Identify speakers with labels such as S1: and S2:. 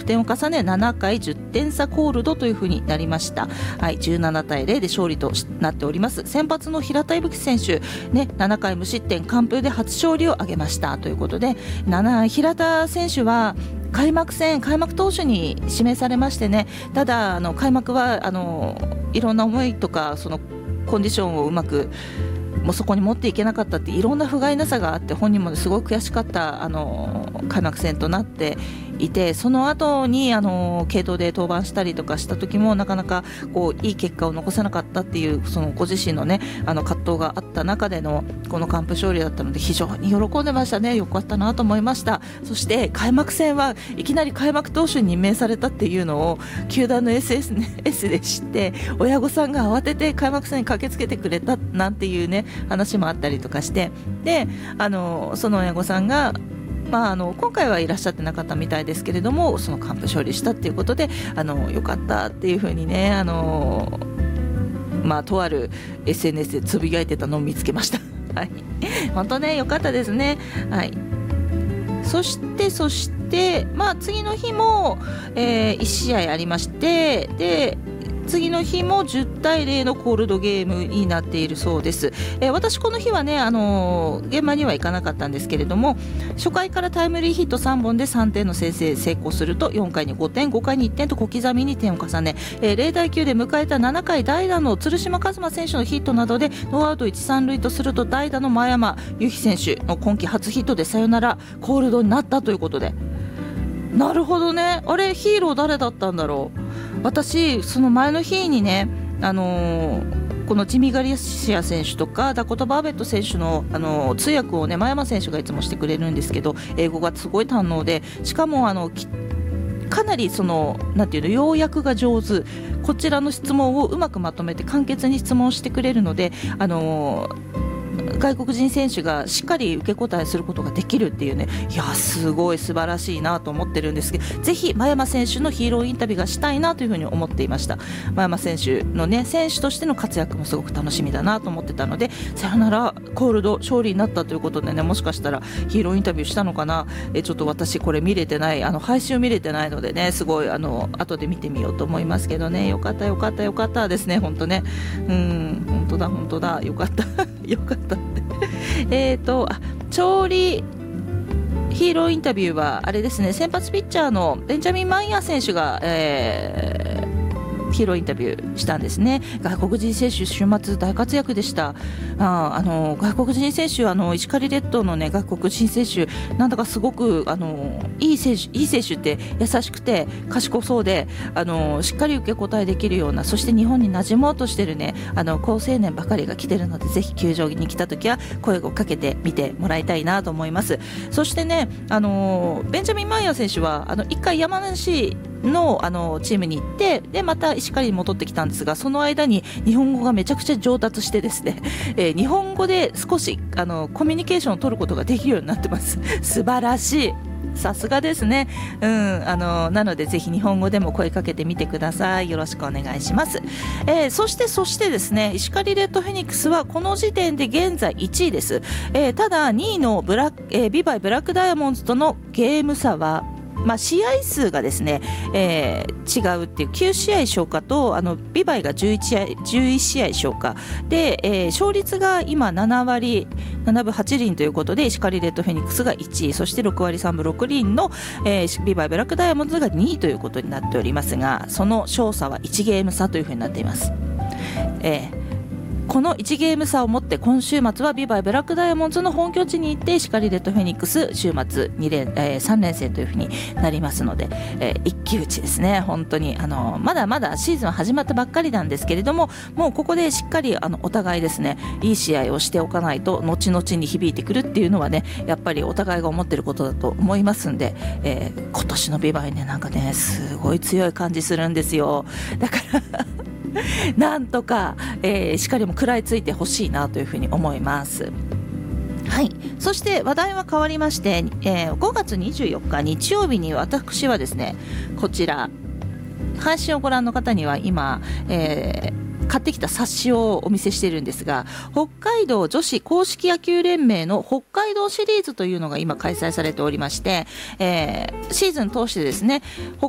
S1: 点を重ね7回10点差コールドというふうになりました。はい、17対0で勝利となっております。先発の平田伊吹選手、ね、7回無失点完封で初勝利を挙げましたということで、平田選手は開幕投手に指名されましてね、ただ開幕はいろんな思いとかそのコンディションをうまくもうそこに持っていけなかったっていろんな不甲斐なさがあって、本人もすごい悔しかった開幕戦となっていて、その後に継投で登板したりとかした時もなかなかこういい結果を残せなかったっていう、そのご自身のね葛藤があった中でのこの完封勝利だったので、非常に喜んでましたね。よかったなと思いました。そして開幕戦はいきなり開幕投手に任命されたっていうのを球団の SNS で知って、親御さんが慌てて開幕戦に駆けつけてくれたなんていうね話もあったりとかして、でその親御さんが今回はいらっしゃってなかったみたいですけれども、その完封勝利したっていうことでよかったっていうふうにねとある SNS でつぶやいてたのを見つけました。はい、本当ねよかったですね。はい、そして次の日も、1試合ありまして、で次の日も10対0のコールドゲームになっているそうです。私この日はね現場には行かなかったんですけれども、初回からタイムリーヒット3本で3点の先制成功すると、4回に5点5回に1点と小刻みに点を重ね、0対9で迎えた7回代打の鶴島和真選手のヒットなどでノーアウト 1,3 塁とすると、代打の前山由紀選手の今季初ヒットでサヨナラコールドになったということで、なるほどね。あれヒーロー誰だったんだろう。私その前の日にねこのジミー・ガリシア選手とかダコタ・バーベット選手の、通訳をね前山選手がいつもしてくれるんですけど、英語がすごい堪能で、しかもかなりなんていうの要約が上手、こちらの質問をうまくまとめて簡潔に質問してくれるので、外国人選手がしっかり受け答えすることができるっていうね、いやすごい素晴らしいなと思ってるんですけど、ぜひ真山選手のヒーローインタビューがしたいなというふうに思っていました。真山選手のね選手としての活躍もすごく楽しみだなと思ってたので、さよならコールド勝利になったということでね、もしかしたらヒーローインタビューしたのかな。ちょっと私これ見れてない、配信見れてないのでね、すごい後で見てみようと思いますけどね、よかったですね。本当ね、本当だよかったよかった調理ヒーローインタビューはあれですね、先発ピッチャーのベンジャミン・マイヤー選手が、ヒーローインタビューしたんですね。外国人選手週末大活躍でした。外国人選手石狩レッドのね外国人選手なんだかすごくいい選手って優しくて賢そうでしっかり受け答えできるような、そして日本に馴染もうとしてるね高青年ばかりが来てるので、ぜひ球場に来た時は声をかけてみてもらいたいなと思います。そしてねベンジャミン・マイヤー選手は1回山梨のチームに行って、でまた石狩に戻ってきたんですが、その間に日本語がめちゃくちゃ上達してですね、日本語で少しコミュニケーションを取ることができるようになってます。素晴らしい、さすがですね。なのでぜひ日本語でも声かけてみてください。よろしくお願いします。そしてですね、石狩レッドフェニックスはこの時点で現在1位です。ただ2位のビバイブラックダイヤモンドとのゲーム差は試合数がですね、違うっていう9試合消化とビバイが11試合消化で、勝率が今7割7分8厘ということで、石狩レッドフェニックスが1位、そして6割3分6厘の、ビバイブラックダイヤモンドが2位ということになっておりますが、その勝差は1ゲーム差というふうになっています。この1ゲーム差をもって今週末はビバイブラックダイヤモンドの本拠地に行って石狩レッドフェニックス週末3連戦というふうになりますので、一騎打ちですね。本当にまだまだシーズン始まったばっかりなんですけれども、もうここでしっかりお互いですねいい試合をしておかないと後々に響いてくるっていうのはね、やっぱりお互いが思ってることだと思いますんで、今年のビバイねなんかねすごい強い感じするんですよ。だからなんとか、しっかりも食らいついてほしいなというふうに思います。はい、そして話題は変わりまして、5月24日日曜日に私はですねこちら配信をご覧の方には今、買ってきた冊子をお見せしているんですが、北海道女子公式野球連盟の北海道シリーズというのが今開催されておりまして、シーズン通してですね北